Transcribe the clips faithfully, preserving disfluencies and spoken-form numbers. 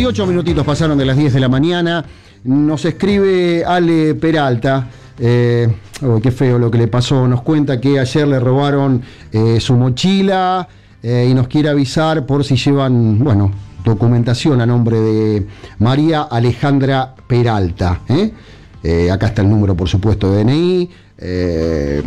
dieciocho minutitos pasaron de las diez de la mañana. Nos escribe Ale Peralta. Eh, oh, qué feo lo que le pasó. Nos cuenta que ayer le robaron eh, su mochila eh, y nos quiere avisar por si llevan, bueno, documentación a nombre de María Alejandra Peralta. ¿eh? Eh, acá está el número, por supuesto, de D N I. Eh,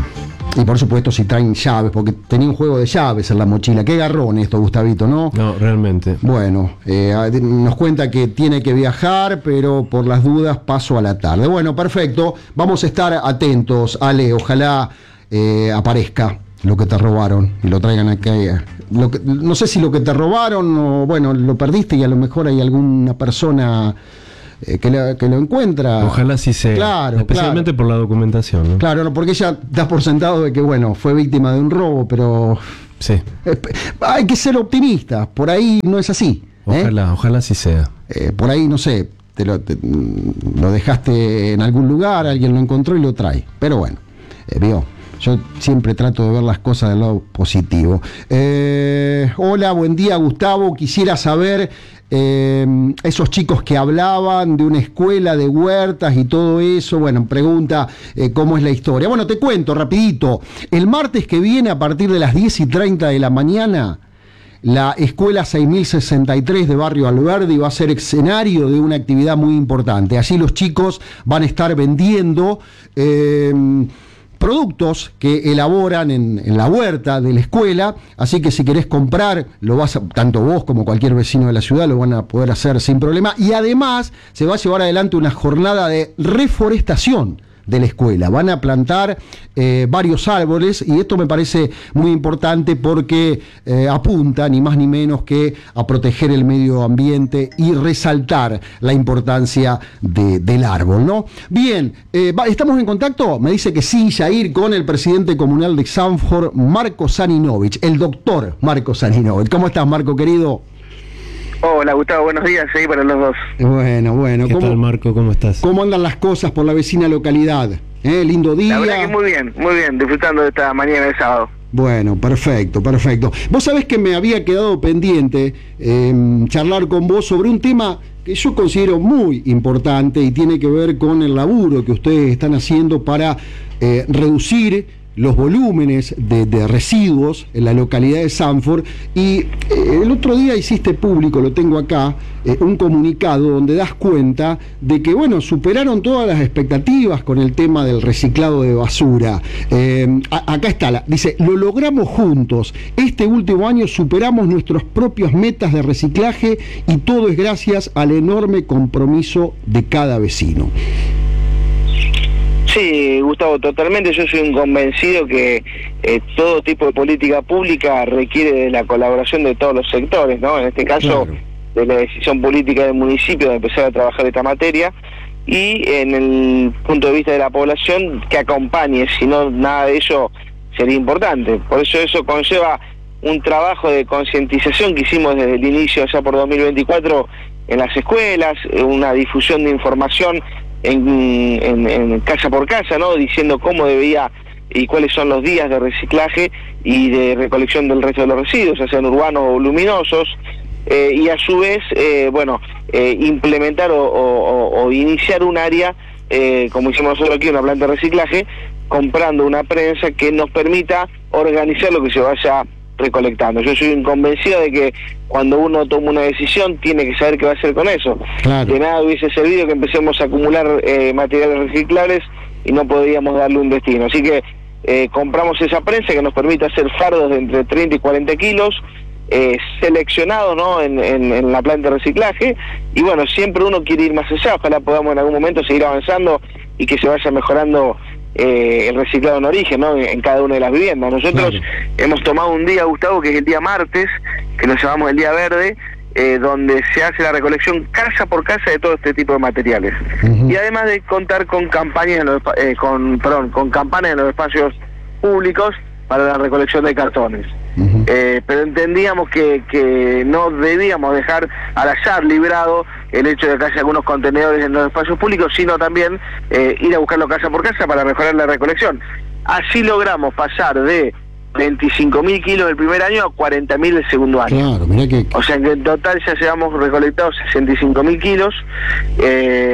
y por supuesto si traen llaves, porque tenía un juego de llaves en la mochila. Qué garrón esto, Gustavito, ¿no? No, realmente. Bueno, eh, nos cuenta que tiene que viajar, pero por las dudas paso a la tarde. Bueno, perfecto, vamos a estar atentos, Ale, ojalá eh, aparezca lo que te robaron y lo traigan acá. Lo que, no sé si lo que te robaron o, bueno, lo perdiste y a lo mejor hay alguna persona Eh, que, lo, que lo encuentra. Ojalá sí sea. Claro, especialmente claro. por la documentación, ¿no? Claro, no, porque ella da por sentado de que, bueno, fue víctima de un robo, pero sí. eh, hay que ser optimista. Por ahí no es así. Ojalá, ¿eh? ojalá sí sea. Eh, por ahí, no sé, te lo, te, lo dejaste en algún lugar, alguien lo encontró y lo trae. Pero bueno, eh, vio. Yo siempre trato de ver las cosas del lado positivo. Eh, hola, buen día, Gustavo. Quisiera saber, eh, esos chicos que hablaban de una escuela de huertas y todo eso, bueno, pregunta eh, cómo es la historia. Bueno, te cuento rapidito. El martes que viene, a partir de las diez y treinta de la mañana, la Escuela seis mil sesenta y tres de Barrio Alberdi va a ser escenario de una actividad muy importante. Allí los chicos van a estar vendiendo Eh, productos que elaboran en, en la huerta de la escuela, así que si querés comprar, lo vas a, tanto vos como cualquier vecino de la ciudad lo van a poder hacer sin problema, y además se va a llevar adelante una jornada de reforestación de la escuela. Van a plantar eh, varios árboles, y esto me parece muy importante porque eh, apunta ni más ni menos que a proteger el medio ambiente y resaltar la importancia de, del árbol, ¿no? Bien, eh, va, ¿estamos en contacto? Me dice que sí, Jair, con el presidente comunal de Sanford, Marco Saninovich, el doctor Marco Saninovich. ¿Cómo estás, Marco, querido? Hola, Gustavo, buenos días, sí, para los dos. Bueno, bueno. ¿Qué tal, Marco? ¿Cómo estás? ¿Cómo andan las cosas por la vecina localidad? ¿Eh? Lindo día. La verdad que muy bien, muy bien, disfrutando de esta mañana de sábado. Bueno, perfecto, perfecto. Vos sabés que me había quedado pendiente eh, charlar con vos sobre un tema que yo considero muy importante y tiene que ver con el laburo que ustedes están haciendo para eh, reducir los volúmenes de, de residuos en la localidad de Sanford. Y eh, el otro día hiciste público, lo tengo acá, eh, un comunicado donde das cuenta de que, bueno, superaron todas las expectativas con el tema del reciclado de basura. Eh, a, acá está, la, dice, lo logramos juntos. Este último año superamos nuestras propias metas de reciclaje y todo es gracias al enorme compromiso de cada vecino. Sí, Gustavo, totalmente. Yo soy un convencido que eh, todo tipo de política pública requiere de la colaboración de todos los sectores, ¿no? En este caso, claro, de la decisión política del municipio de empezar a trabajar esta materia, y en el punto de vista de la población que acompañe. Si no, nada de ello sería importante. Por eso eso conlleva un trabajo de concientización que hicimos desde el inicio, ya por dos mil veinticuatro, en las escuelas, una difusión de información En, en, en casa por casa, ¿no? Diciendo cómo debía y cuáles son los días de reciclaje y de recolección del resto de los residuos, ya sean urbanos o luminosos, eh, y a su vez, eh, bueno, eh, implementar o, o, o iniciar un área, eh, como hicimos nosotros aquí, una planta de reciclaje, comprando una prensa que nos permita organizar lo que se vaya recolectando. Yo soy convencido de que cuando uno toma una decisión tiene que saber qué va a hacer con eso. Claro. De nada hubiese servido que empecemos a acumular eh, materiales reciclables y no podríamos darle un destino. Así que eh, compramos esa prensa que nos permite hacer fardos de entre treinta y cuarenta kilos, eh, seleccionados, ¿no? en, en, en la planta de reciclaje, y bueno, siempre uno quiere ir más allá. Ojalá podamos en algún momento seguir avanzando y que se vaya mejorando Eh, el reciclado en origen, ¿no? En cada una de las viviendas. Nosotros claro. hemos tomado un día, Gustavo, que es el día martes, que nos llamamos el día verde, eh, donde se hace la recolección casa por casa de todo este tipo de materiales. Uh-huh. Y además de contar con campañas en los, eh, con, perdón, con campanas en los espacios públicos para la recolección de cartones. Uh-huh. Eh, pero entendíamos que, que no debíamos dejar al azar librado el hecho de que haya algunos contenedores en los espacios públicos, sino también eh, ir a buscarlo casa por casa para mejorar la recolección. Así logramos pasar de veinticinco mil kilos el primer año a cuarenta mil el segundo año. Claro, mirá que... O sea que en total ya llevamos recolectados sesenta y cinco mil kilos. Eh,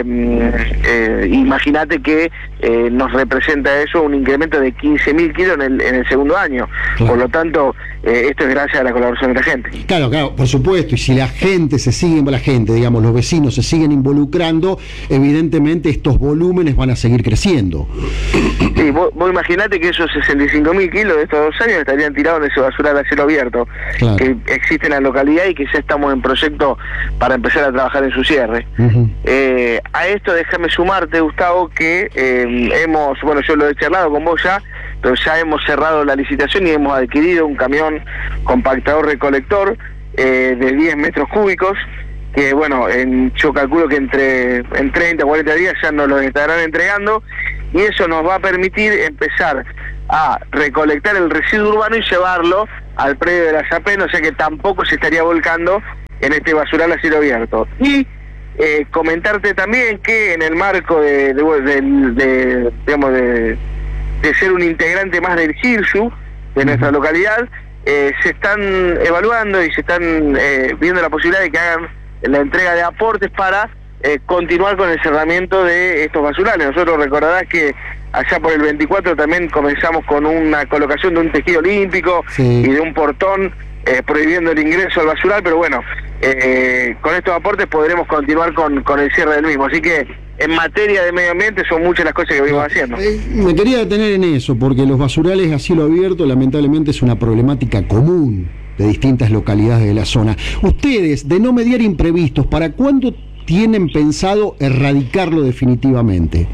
eh, Imagínate que eh, nos representa eso un incremento de quince mil kilos en el, en el segundo año. Claro. Por lo tanto, eh, esto es gracias a la colaboración de la gente. Claro, claro, por supuesto. Y si la gente se sigue, la gente, digamos, los vecinos se siguen involucrando, evidentemente estos volúmenes van a seguir creciendo. Sí, vos, vos imaginate que esos sesenta y cinco mil kilos de estos dos años estarían tirados en ese basural a cielo abierto, claro, que existe en la localidad y que ya estamos en proyecto para empezar a trabajar en su cierre. Uh-huh. eh, a esto déjame sumarte, Gustavo, que eh, hemos, bueno, yo lo he charlado con vos ya, pero ya hemos cerrado la licitación y hemos adquirido un camión compactador recolector eh, de diez metros cúbicos, que bueno, en, yo calculo que entre en treinta o cuarenta días ya nos lo estarán entregando, y eso nos va a permitir empezar a recolectar el residuo urbano y llevarlo al predio de la SAPEN, o sea que tampoco se estaría volcando en este basural a cielo abierto. Y eh, comentarte también que en el marco de, de, de, de digamos de, de ser un integrante más del GIRSU de nuestra localidad, eh, se están evaluando y se están eh, viendo la posibilidad de que hagan la entrega de aportes para eh, continuar con el cerramiento de estos basurales. Nosotros recordarás que allá por el veinticuatro también comenzamos con una colocación de un tejido olímpico, sí, y de un portón eh, prohibiendo el ingreso al basural, pero bueno, eh, con estos aportes podremos continuar con, con el cierre del mismo. Así que en materia de medio ambiente son muchas las cosas que venimos haciendo. Eh, me quería detener en eso, porque los basurales a cielo abierto lamentablemente es una problemática común de distintas localidades de la zona. Ustedes, de no mediar imprevistos, ¿para cuándo tienen pensado erradicarlo definitivamente?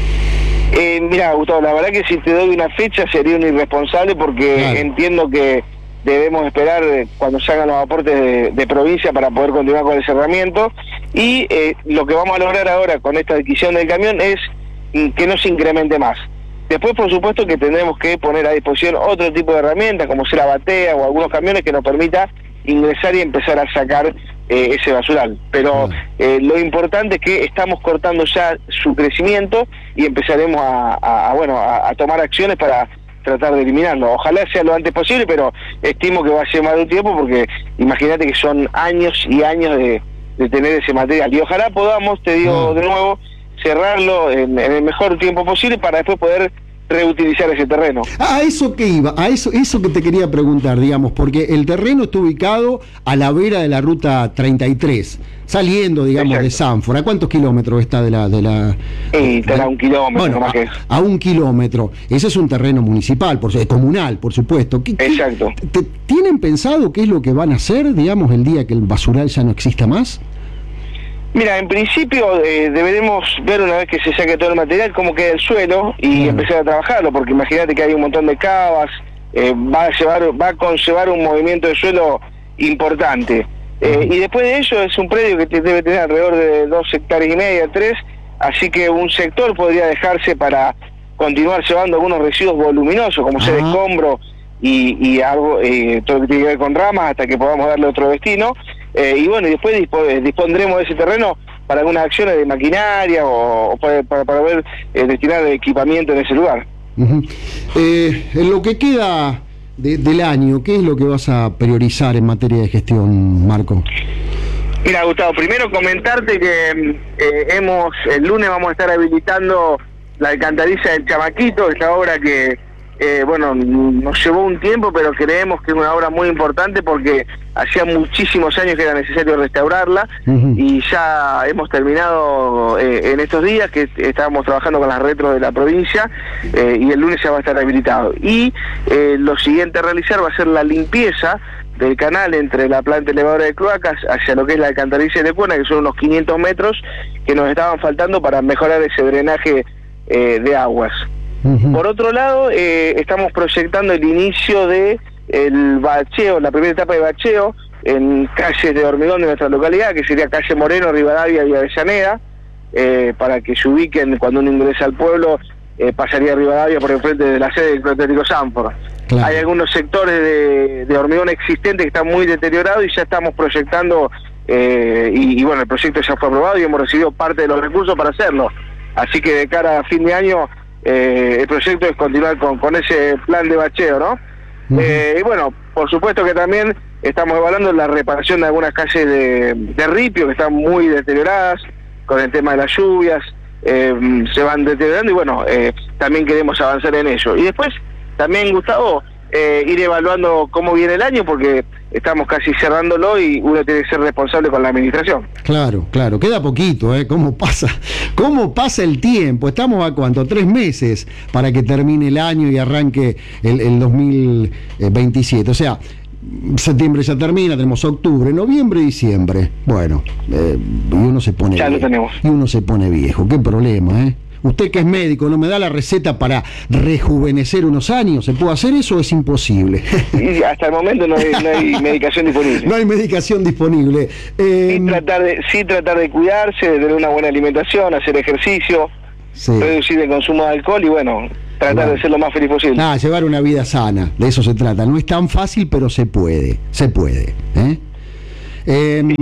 Eh, mira, Gustavo, la verdad que si te doy una fecha sería un irresponsable, porque claro, entiendo que debemos esperar cuando se hagan los aportes de, de provincia para poder continuar con el cerramiento, y eh, lo que vamos a lograr ahora con esta adquisición del camión es que no se incremente más. Después, por supuesto, que tendremos que poner a disposición otro tipo de herramientas, como ser la batea o algunos camiones que nos permita ingresar y empezar a sacar eh, ese basural. Pero eh, lo importante es que estamos cortando ya su crecimiento y empezaremos a, a, a bueno a, a tomar acciones para tratar de eliminarlo. Ojalá sea lo antes posible, pero estimo que va a ser más de un tiempo, porque imagínate que son años y años de, de tener ese material. Y ojalá podamos, te digo de nuevo, cerrarlo en, en el mejor tiempo posible para después poder reutilizar ese terreno. A eso que iba, a eso, eso que te quería preguntar, digamos, porque el terreno está ubicado a la vera de la ruta treinta y tres, saliendo, digamos, exacto, de Sanford. ¿A cuántos kilómetros está de la... de la sí, estará a un kilómetro, bueno, más a, que eso. A un kilómetro. Ese es un terreno municipal, por, comunal, por supuesto. ¿Qué, exacto. Qué, te, ¿Tienen pensado qué es lo que van a hacer, digamos, el día que el basural ya no exista más? Mira, en principio eh, deberemos ver, una vez que se saque todo el material, cómo queda el suelo y claro, empezar a trabajarlo, porque imagínate que hay un montón de cavas, eh, va a llevar, va a conllevar un movimiento de suelo importante. Eh, y después de ello es un predio que te debe tener alrededor de dos hectáreas y media, tres, así que un sector podría dejarse para continuar llevando algunos residuos voluminosos, como ser escombro y, y algo, eh, todo lo que tiene que ver con ramas, hasta que podamos darle otro destino. Eh, y bueno, y después dispo, dispondremos de ese terreno para algunas acciones de maquinaria o, o para, para, para ver eh, destinar equipamiento en ese lugar. Uh-huh. eh, en lo que queda de, del año, ¿qué es lo que vas a priorizar en materia de gestión, Marco? Mira, Gustavo, primero comentarte que eh, hemos el lunes vamos a estar habilitando la alcantarilla del Chamaquito, esta obra que Eh, bueno, nos llevó un tiempo, pero creemos que es una obra muy importante porque hacía muchísimos años que era necesario restaurarla. Uh-huh. Y ya hemos terminado eh, en estos días que estábamos trabajando con las retros de la provincia, eh, y el lunes ya va a estar habilitado. Y eh, lo siguiente a realizar va a ser la limpieza del canal entre la planta elevadora de cloacas hacia lo que es la alcantarilla de Lecuona, que son unos quinientos metros que nos estaban faltando para mejorar ese drenaje eh, de aguas. Uh-huh. Por otro lado, eh, estamos proyectando el inicio de el bacheo, la primera etapa de bacheo en calles de hormigón de nuestra localidad, que sería calle Moreno, Rivadavia y Avellaneda, eh, para que se ubiquen cuando uno ingresa al pueblo, eh, pasaría Rivadavia por enfrente de la sede del Club Atlético Sanford. Claro. Hay algunos sectores de, de hormigón existentes que están muy deteriorados y ya estamos proyectando, eh, y, y bueno, el proyecto ya fue aprobado y hemos recibido parte de los recursos para hacerlo. Así que de cara a fin de año, Eh, el proyecto es continuar con, con ese plan de bacheo, ¿no? Uh-huh. Eh, y bueno, por supuesto que también estamos evaluando la reparación de algunas calles de, de ripio que están muy deterioradas con el tema de las lluvias, eh, se van deteriorando y bueno, eh, también queremos avanzar en ello. Y después también, Gustavo, eh, ir evaluando cómo viene el año porque estamos casi cerrándolo y uno tiene que ser responsable con la administración. Claro, claro, queda poquito, ¿eh? ¿Cómo pasa? ¿Cómo pasa el tiempo? Estamos a cuánto, tres meses para que termine el año y arranque el, el dos mil veintisiete. O sea, septiembre ya termina, tenemos octubre, noviembre, diciembre. Bueno, eh, y uno se pone ya viejo. Lo tenemos. Y uno se pone viejo, qué problema, ¿eh? Usted que es médico, ¿no me da la receta para rejuvenecer unos años? ¿Se puede hacer eso o es imposible? Y hasta el momento no hay, no hay medicación disponible. No hay medicación disponible. Eh, sí, tratar de, sí tratar de cuidarse, de tener una buena alimentación, hacer ejercicio, sí. reducir el consumo de alcohol y bueno, tratar bueno. de ser lo más feliz posible. Ah, llevar una vida sana, de eso se trata. No es tan fácil, pero se puede, se puede. ¿eh? Eh,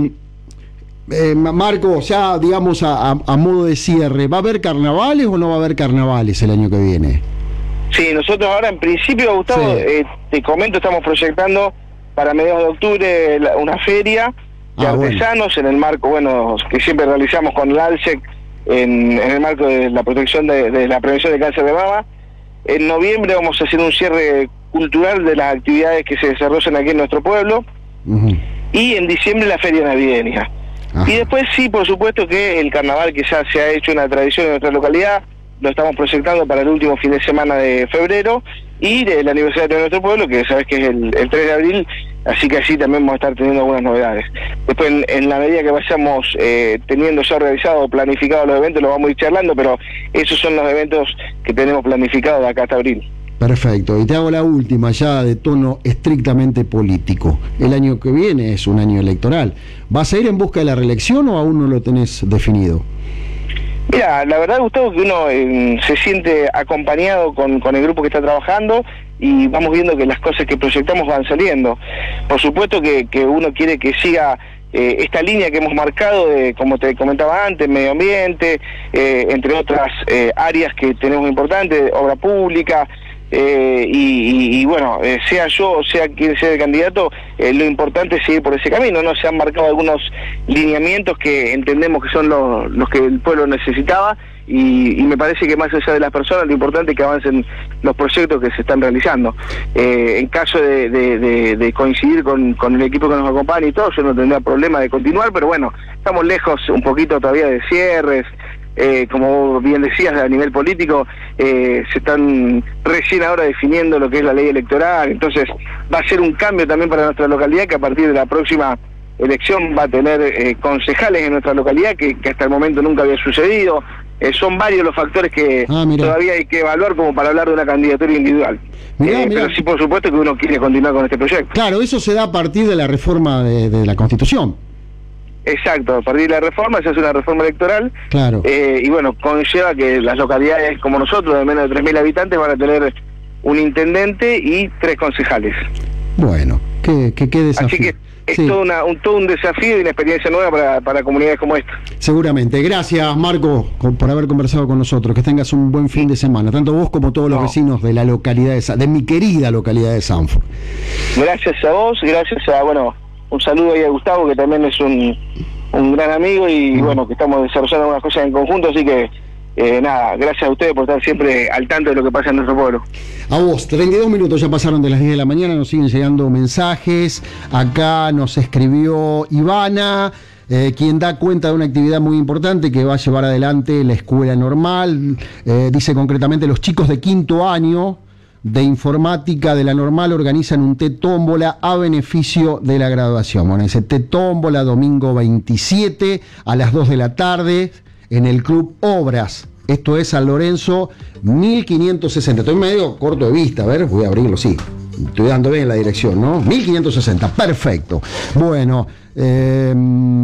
Eh, Marco, ya digamos a, a, a modo de cierre, ¿va a haber carnavales o no va a haber carnavales el año que viene? Sí, nosotros ahora en principio, Gustavo, sí. eh, te comento, estamos proyectando para mediados de octubre la, una feria de ah, artesanos bueno. en el marco, bueno, que siempre realizamos con el ALSEC en, en el marco de la protección de, de la prevención de cáncer de mama. En noviembre vamos a hacer un cierre cultural de las actividades que se desarrollan aquí en nuestro pueblo uh-huh. y en diciembre la feria navideña. Ajá. Y después sí, por supuesto que el carnaval que ya se ha hecho una tradición en nuestra localidad, lo estamos proyectando para el último fin de semana de febrero y del aniversario de nuestro pueblo, que sabes que es el, el tres de abril, así que allí también vamos a estar teniendo algunas novedades. Después en, en la medida que vayamos eh, teniendo ya realizado o planificado los eventos, los vamos a ir charlando, pero esos son los eventos que tenemos planificados de acá hasta abril. Perfecto, y te hago la última, ya de tono estrictamente político. El año que viene es un año electoral. ¿Vas a ir en busca de la reelección o aún no lo tenés definido? Mira, la verdad, Gustavo, que uno eh, se siente acompañado con, con el grupo que está trabajando y vamos viendo que las cosas que proyectamos van saliendo. Por supuesto que, que uno quiere que siga eh, esta línea que hemos marcado, de, como te comentaba antes, medio ambiente, eh, entre otras eh, áreas que tenemos importantes, obra pública. Eh, y, y, y bueno, eh, sea yo o sea quien sea el candidato, eh, lo importante es seguir por ese camino, ¿no? Se han marcado algunos lineamientos que entendemos que son los, los que el pueblo necesitaba y, y me parece que más allá de las personas, lo importante es que avancen los proyectos que se están realizando. Eh, en caso de, de, de, de coincidir con, con el equipo que nos acompaña y todo, yo no tendría problema de continuar, pero bueno, estamos lejos un poquito todavía de cierres. Eh, como bien decías, a nivel político, eh, se están recién ahora definiendo lo que es la ley electoral, entonces va a ser un cambio también para nuestra localidad, que a partir de la próxima elección va a tener eh, concejales en nuestra localidad, que, que hasta el momento nunca había sucedido. Eh, son varios los factores que ah, todavía hay que evaluar como para hablar de una candidatura individual. Mirá, eh, mirá. Pero sí, por supuesto que uno quiere continuar con este proyecto. Claro, eso se da a partir de la reforma de, de la Constitución. Exacto, a partir de la reforma, se hace una reforma electoral, claro. eh, y bueno, conlleva que las localidades como nosotros, de menos de tres mil habitantes, van a tener un intendente y tres concejales. Bueno, qué, qué, qué desafío. Así que es sí. todo, una, un, todo un desafío y una experiencia nueva para, para comunidades como esta. Seguramente. Gracias, Marco, por haber conversado con nosotros. Que tengas un buen fin de semana, tanto vos como todos los no. vecinos de la localidad, de, de mi querida localidad de Sanford. Gracias a vos, gracias a, bueno... Un saludo ahí a Gustavo, que también es un, un gran amigo y uh-huh. bueno, que estamos desarrollando algunas cosas en conjunto, así que eh, nada, gracias a ustedes por estar siempre al tanto de lo que pasa en nuestro pueblo. A vos, treinta y dos minutos ya pasaron de las diez de la mañana, nos siguen llegando mensajes. Acá nos escribió Ivana, eh, quien da cuenta de una actividad muy importante que va a llevar adelante la escuela normal. Eh, dice concretamente, los chicos de quinto año de informática de la normal organizan un té tómbola a beneficio de la graduación. Bueno, ese té tómbola domingo veintisiete a las dos de la tarde en el Club Obras. Esto es San Lorenzo mil quinientos sesenta. Estoy medio corto de vista, a ver, voy a abrirlo, sí. Estoy dando bien la dirección, ¿no? mil quinientos sesenta, perfecto. Bueno, eh,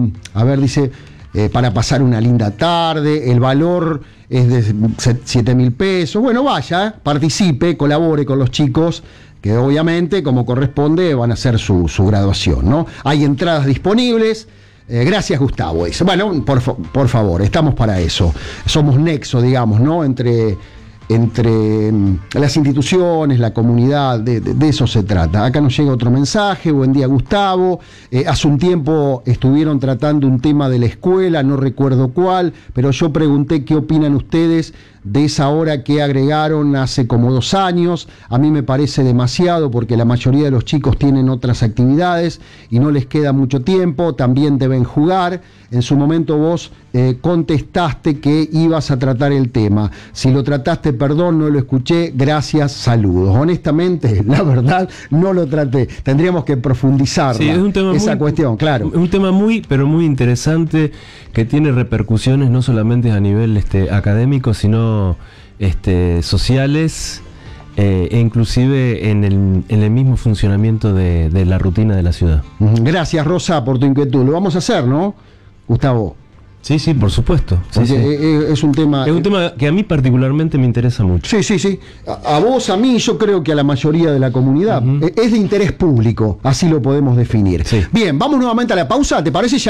a ver, dice, eh, para pasar una linda tarde, el valor es de siete mil pesos. Bueno, vaya, participe, colabore con los chicos, que obviamente, como corresponde, van a hacer su, su graduación, ¿no? Hay entradas disponibles. Eh, gracias, Gustavo. Dice. Bueno, por, por favor, estamos para eso. Somos nexo, digamos, ¿no? Entre entre las instituciones, la comunidad, de, de, de eso se trata. Acá nos llega otro mensaje. Buen día, Gustavo. Eh, hace un tiempo estuvieron tratando un tema de la escuela, no recuerdo cuál, pero yo pregunté qué opinan ustedes de esa hora que agregaron hace como dos años. A mí me parece demasiado porque la mayoría de los chicos tienen otras actividades y no les queda mucho tiempo, también deben jugar. En su momento vos eh, contestaste que ibas a tratar el tema. Si lo trataste, perdón, no lo escuché, gracias, saludos. Honestamente, la verdad, no lo traté. Tendríamos que profundizar sí, es un tema esa muy, cuestión, claro. Es un tema muy, pero muy interesante que tiene repercusiones no solamente a nivel este, académico, sino este, sociales eh, e inclusive en el, en el mismo funcionamiento de, de la rutina de la ciudad. Gracias, Rosa, por tu inquietud. Lo vamos a hacer, ¿no, Gustavo? Sí, sí, por supuesto. Sí, sí. Es un tema... Es un tema que a mí particularmente me interesa mucho. Sí, sí, sí. A, a vos, a mí, yo creo que a la mayoría de la comunidad. Uh-huh. Es de interés público, así lo podemos definir. Sí. Bien, vamos nuevamente a la pausa, ¿te parece? Ya